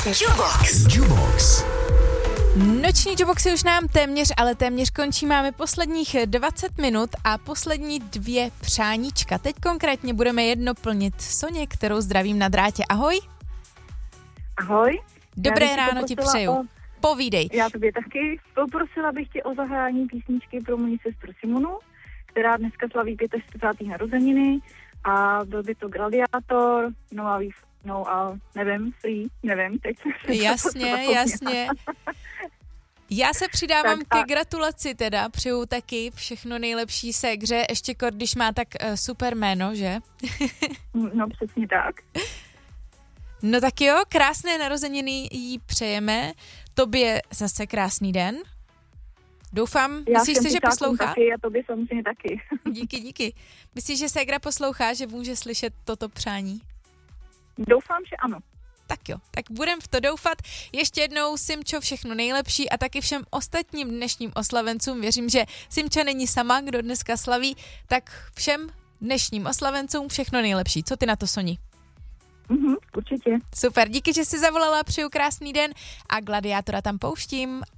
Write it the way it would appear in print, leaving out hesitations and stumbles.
Jubox. Noční Juboxy už nám téměř končí. Máme posledních 20 minut a poslední 2 přáníčka. Teď konkrétně budeme jedno plnit Soně, kterou zdravím na drátě. Ahoj. Ahoj. Dobré ráno ti přeju. Povídej. Já tobě taky. Poprosila bych tě o zahrání písničky pro moji sestru Simonu, která dneska slaví 45. narozeniny a byl by to Gladiátor, nevím, teď jsem se Jasně. Já se přidávám ke gratulaci teda, přeju taky všechno nejlepší ségře, ještě když má tak super jméno, že? No přesně tak. No tak jo, krásné narozeniny jí přejeme, tobě zase krásný den. Doufám, myslíš si, že poslouchá? Taky a tobě samozřejmě taky. Díky. Myslíš, že ségra poslouchá, že může slyšet toto přání? Doufám, že ano. Tak jo, tak budem v to doufat. Ještě jednou, Simčo, všechno nejlepší a taky všem ostatním dnešním oslavencům. Věřím, že Simča není sama, kdo dneska slaví, tak všem dnešním oslavencům všechno nejlepší. Co ty na to, Soni? Určitě. Super, díky, že jsi zavolala, přeju krásný den a Gladiátora tam pouštím.